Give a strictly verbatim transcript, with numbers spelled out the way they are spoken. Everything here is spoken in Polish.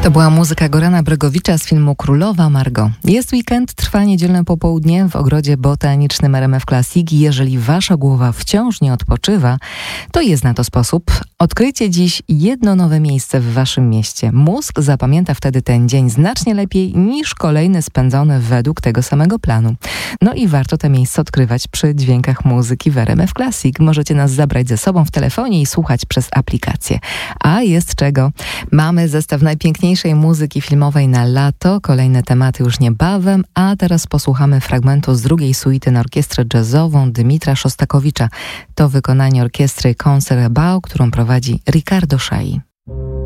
To była muzyka Gorana Bregowicza z filmu Królowa Margot. Jest weekend, trwa niedzielne popołudnie w ogrodzie botanicznym R M F Classic. Jeżeli wasza głowa wciąż nie odpoczywa, to jest na to sposób. Odkryjcie dziś jedno nowe miejsce w waszym mieście. Mózg zapamięta wtedy ten dzień znacznie lepiej niż kolejny spędzony według tego samego planu. No i warto te miejsce odkrywać przy dźwiękach muzyki w R M F Classic. Możecie nas zabrać ze sobą w telefonie i słuchać przez aplikację. A jest czego. Mamy zestaw najpiękniejszych muzyki filmowej na lato. Kolejne tematy już niebawem, a teraz posłuchamy fragmentu z drugiej suity na orkiestrę jazzową Dymitra Szostakowicza. To wykonanie orkiestry Concertgebouw, którą prowadzi Riccardo Szai.